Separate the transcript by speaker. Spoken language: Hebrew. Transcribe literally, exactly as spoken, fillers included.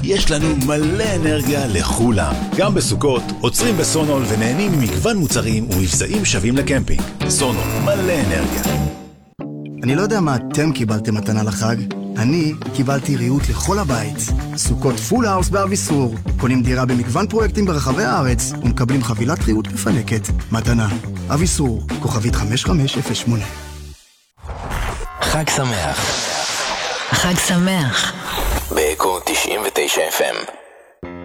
Speaker 1: יש לנו מלא אנרגיה לכולם. גם בסוכות עוצרים בסונול ונהנים ממגוון מוצרים ומבצעים שווים לקמפינג. סונול, מלא אנרגיה.
Speaker 2: אני לא יודע מה אתם קיבלתם מתנה לחג. אני קיבלתי ריהוט לכל הבית. סוכות פול האוס באביסור. קונים דירה במגוון פרויקטים ברחבי הארץ ומקבלים חבילת ריהוט מפנקת. מתנה. אביסור, כוכבית חמש חמש אפס שמונה.
Speaker 3: חג שמח.
Speaker 4: חג שמח.
Speaker 3: באקו תשעים ותשע אף אם.